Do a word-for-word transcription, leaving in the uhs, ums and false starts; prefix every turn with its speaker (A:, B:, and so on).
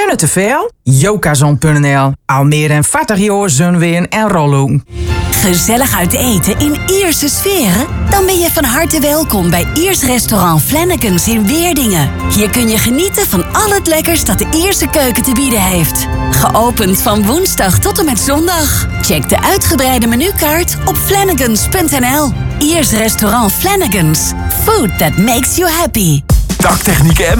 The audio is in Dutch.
A: Junne te veel? Jokazon punt n l. Al meer dan veertig jaar zonween en rollen.
B: Gezellig uit eten in Ierse sferen? Dan ben je van harte welkom bij Iers restaurant Flanagan's in Weerdingen. Hier kun je genieten van al het lekkers dat de Ierse keuken te bieden heeft. Geopend van woensdag tot en met zondag. Check de uitgebreide menukaart op flanagans punt n l. Iers restaurant Flanagan's. Food that makes you happy.
C: Daktechniek en